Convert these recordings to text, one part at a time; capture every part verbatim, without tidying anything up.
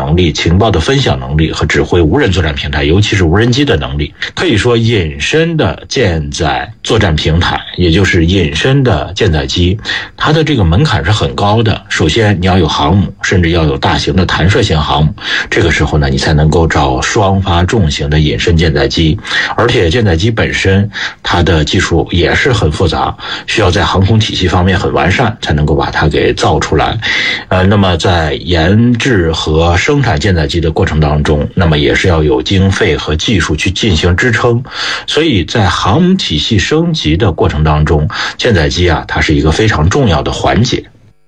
能力、情报的分享能力和指挥无人作战平台，尤其是无人机的能力。可以说隐身的舰载作战平台，也就是隐身的舰载机，它的这个门槛是很高的。首先你要有航母，甚至要有大型的弹射型航母，这个时候呢你才能够找双发重型的隐身舰载机。而且舰载机本身它的技术也是很复杂，需要在航空体系方面很完善，才能够把它给造出来。呃，那么在研制和生产舰载机的过程当中，那么也是要有经费和技术去进行支撑。所以在航母体系升级的过程当中，舰载机啊，它是一个非常重要的环节。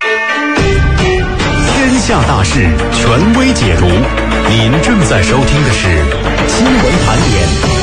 天下大事，权威解读。您正在收听的是新闻盘点。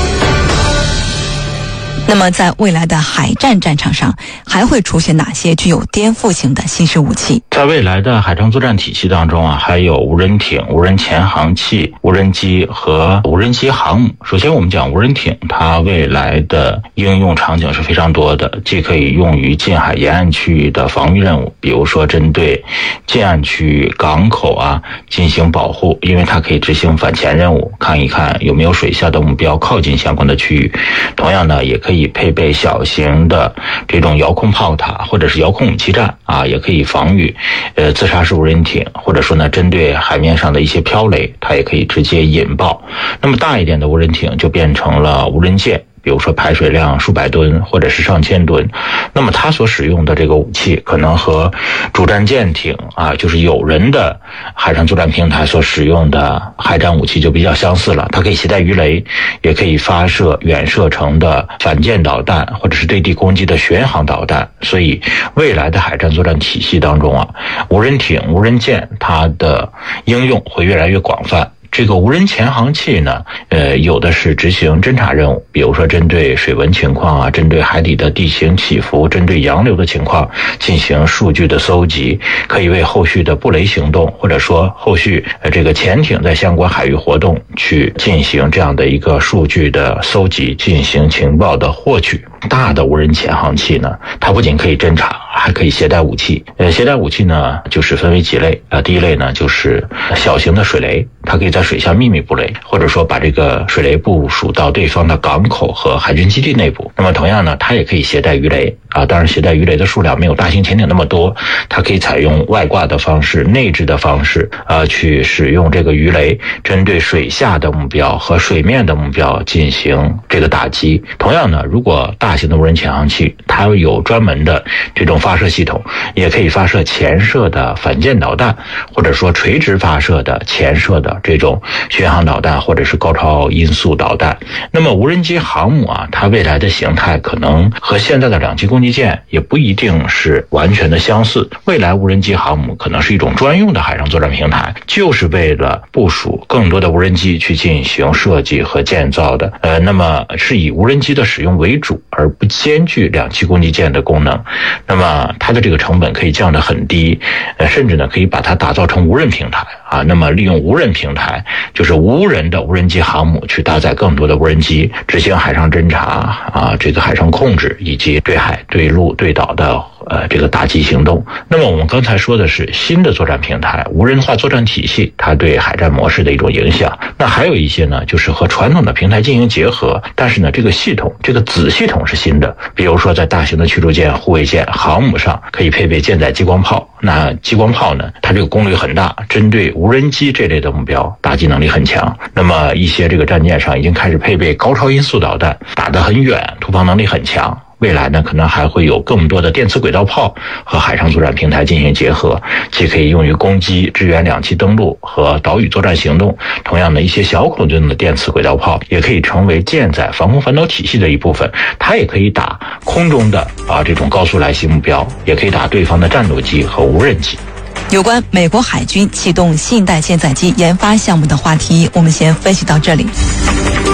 那么在未来的海战战场上，还会出现哪些具有颠覆性的新式武器？ 在未来的海上作战体系当中啊，还有无人艇、无人潜航器、无人机和无人机航母。首先我们讲无人艇，它未来的应用场景是非常多的，既可以用于近海沿岸区域的防御任务，比如说针对近岸区域港口啊进行保护，因为它可以执行反潜任务，看一看有没有水下的目标靠近相关的区域。同样呢，也可以可以配备小型的这种遥控炮塔或者是遥控武器站啊，也可以防御呃自杀式无人艇，或者说呢针对海面上的一些飘雷，它也可以直接引爆。那么大一点的无人艇就变成了无人舰，比如说排水量数百吨或者是上千吨，那么它所使用的这个武器可能和主战舰艇啊，就是有人的海上作战平台所使用的海战武器就比较相似了。它可以携带鱼雷，也可以发射远射程的反舰导弹，或者是对地攻击的巡航导弹。所以未来的海战作战体系当中啊，无人艇、无人舰它的应用会越来越广泛。这个无人潜航器呢，呃，有的是执行侦察任务，比如说针对水文情况啊，针对海底的地形起伏，针对洋流的情况进行数据的搜集，可以为后续的布雷行动，或者说后续呃这个潜艇在相关海域活动去进行这样的一个数据的搜集，进行情报的获取。大的无人潜航器呢，它不仅可以侦察，还可以携带武器。呃，携带武器呢，就是分为几类啊、呃。第一类呢，就是小型的水雷，它可以在水下秘密布雷，或者说把这个水雷部署到对方的港口和海军基地内部。那么同样呢，它也可以携带鱼雷啊，当然携带鱼雷的数量没有大型潜艇那么多，它可以采用外挂的方式、内置的方式啊，去使用这个鱼雷，针对水下的目标和水面的目标进行这个打击。同样呢，如果大型的无人潜航器，它有专门的这种发射系统，也可以发射潜射的反舰导弹，或者说垂直发射的潜射的这种巡航导弹，或者是高超音速导弹。那么无人机航母啊，它未来的形态可能和现在的两栖攻击舰也不一定是完全的相似。未来无人机航母可能是一种专用的海上作战平台，就是为了部署更多的无人机去进行设计和建造的。呃，那么是以无人机的使用为主，而不兼具两栖攻击舰的功能。那么它的这个成本可以降得很低，呃，甚至呢可以把它打造成无人平台啊。那么利用无人平台，就是无人的无人机航母去搭载更多的无人机，执行海上侦察啊，这个海上控制以及对海、对陆、对岛的呃这个打击行动。那么我们刚才说的是新的作战平台、无人化作战体系，它对海战模式的一种影响。那还有一些呢，就是和传统的平台进行结合，但是呢这个系统、这个子系统是新的。比如说在大型的驱逐舰、护卫舰、航母上可以配备舰载激光炮。那激光炮呢，它这个功率很大，针对无人机这类的目标打击能力很强。那么一些这个战舰上已经开始配备高超音速导弹，打得很远，突防能力很强。未来呢，可能还会有更多的电磁轨道炮和海上作战平台进行结合，既可以用于攻击、支援两栖登陆和岛屿作战行动。同样的，一些小口径的电磁轨道炮也可以成为舰载防空反导体系的一部分，它也可以打空中的啊这种高速来袭目标，也可以打对方的战斗机和无人机。 有关美国海军启动新一代舰载机研发项目的话题，我们先分析到这里。